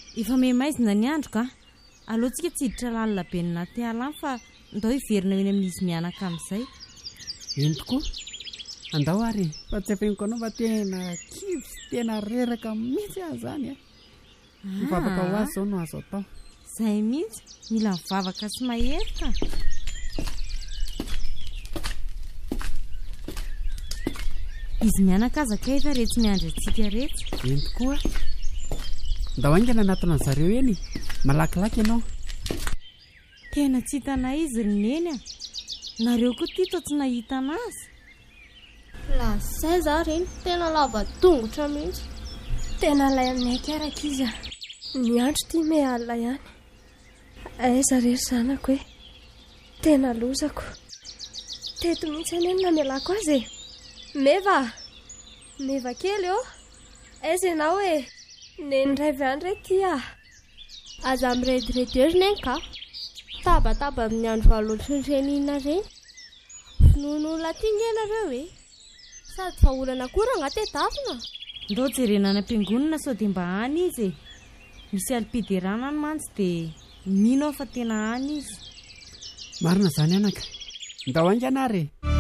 Efa memaizina ny andro ka. Alohantsika tsy hiditra lalina be ny naty alamy fa ndao hiverina eny amin'izy mianaka amin'izay. Eny tokoa. Andao ary fa tsy afeniko anao fa tena kivy tena reraka mihitsy zany a. Mivavaka ho azy zao no azo atao. Zay mihitsy mila mivavaka sy mahery ka. Izy mianaka aza ka efa rehetra miandry antsika rehetra. Eny tokoa. Ndao aingana anatona zareo eny. Malakilaky ianao. Tena tsy hitanay izy rineny a. Nareo koa ty tsy nahita anazy. Lasay za reny tena lava tongotra mihitsy. Tena lay aminay karaka izy a. Ny andro ty me alina ihany. Aiza rery zanako hoe. Tena lozako. Teto mihitsy aneny na melako azy e. Meva kely o. Aiza ianao e. Neny ray vyany re ty a. Aza mirediredy eo reny ka. Tabataba amin'ny andro aloatra ny renina reny. Finono latinga ianareo e. Sady fa olana kora angatedavina. Ndao jerena any am-piangonana sao dia mba any izy e. Misy alpiderana any mantsy dia mino aho fa tena any izy. Marina zany anaka. Ndao aingana ary.